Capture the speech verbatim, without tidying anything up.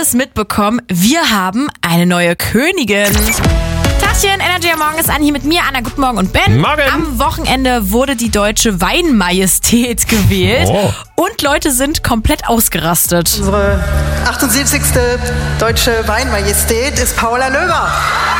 es mitbekommen? Wir haben eine neue Königin. Tachchen, Energy am Morgen ist an, hier mit mir, Anna, guten Morgen und Ben. Morgen. Am Wochenende wurde die deutsche Weinmajestät gewählt Oh. und Leute sind komplett ausgerastet. Unsere achtundsiebzigste deutsche Weinmajestät ist Paula Löber.